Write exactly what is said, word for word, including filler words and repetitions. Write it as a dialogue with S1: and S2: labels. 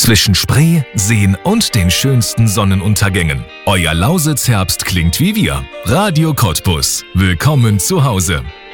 S1: Zwischen Spree, Seen und den schönsten Sonnenuntergängen. Euer Lausitz-Herbst klingt wie wir. Radio Cottbus. Willkommen zu Hause.